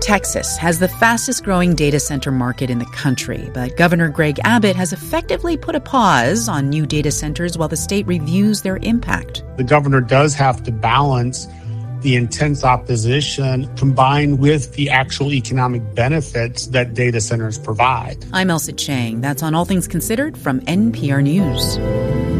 Texas has the fastest growing data center market in the country, but Governor Greg Abbott has effectively put a pause on new data centers while the state reviews their impact. The governor does have to balance the intense opposition combined with the actual economic benefits that data centers provide. I'm Elsa Chang. That's on All Things Considered from NPR News.